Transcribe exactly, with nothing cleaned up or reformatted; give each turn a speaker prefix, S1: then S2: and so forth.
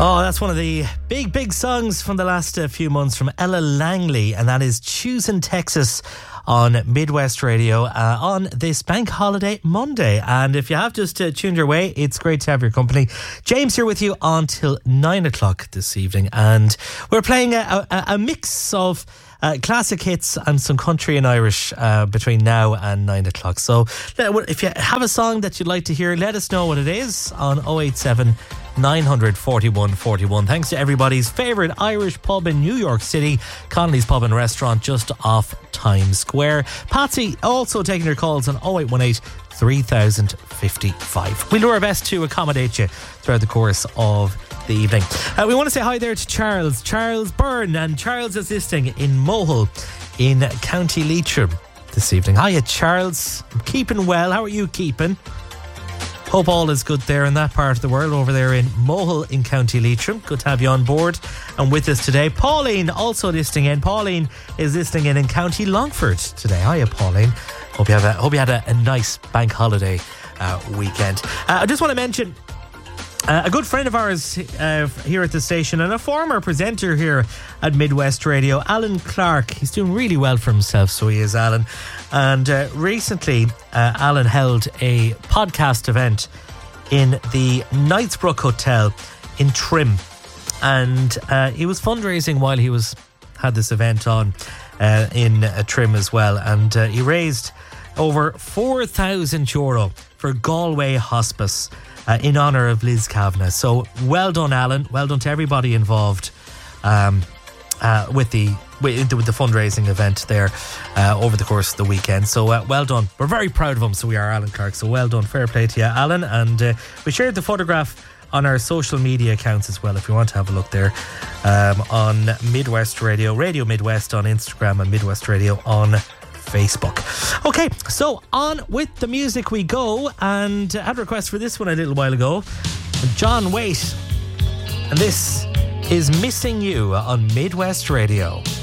S1: Oh, that's one of the big, big songs from the last uh, few months from Ella Langley, and that is Choosing Texas on Midwest Radio uh, on this Bank Holiday Monday. And if you have just uh, tuned your way, it's great to have your company. James here with you until nine o'clock this evening, and we're playing a, a, a mix of Uh, classic hits and some country and Irish uh, between now and nine o'clock. So if you have a song that you'd like to hear, let us know what it is on oh eight seven, nine four one, four one. Thanks to everybody's favourite Irish pub in New York City, Connolly's Pub and Restaurant, just off Times Square. Patsy also taking your calls on oh eight one eight, three thousand fifty-five. We'll do our best to accommodate you throughout the course of the evening. Uh, we want to say hi there to Charles, Charles Byrne, and Charles is listening in Mohill in County Leitrim this evening. Hiya, Charles. I'm keeping well. How are you keeping? Hope all is good there in that part of the world, over there in Mohill in County Leitrim. Good to have you on board and with us today. Pauline also listening in. Pauline is listening in in County Longford today. Hiya, Pauline. Hope you have a, hope you had a, a nice bank holiday uh, weekend. Uh, I just want to mention Uh, a good friend of ours uh, here at the station and a former presenter here at Midwest Radio, Alan Clark. He's doing really well for himself, so he is, Alan. And uh, recently, uh, Alan held a podcast event in the Knightsbrook Hotel in Trim. And uh, he was fundraising while he was had this event on uh, in uh, Trim as well. And uh, he raised over four thousand euro for Galway Hospice, Uh, in honour of Liz Kavanagh. So well done, Alan. Well done to everybody involved um, uh, with the with the, with the fundraising event there uh, over the course of the weekend. So uh, well done. We're very proud of him. So we are, Alan Clark. So well done. Fair play to you, Alan. And uh, we shared the photograph on our social media accounts as well, if you want to have a look there, um, on Midwest Radio, Radio Midwest on Instagram, and Midwest Radio on Facebook. Okay, so on with the music we go, and I had a request for this one a little while ago. John Waite, and this is Missing You on Midwest Radio.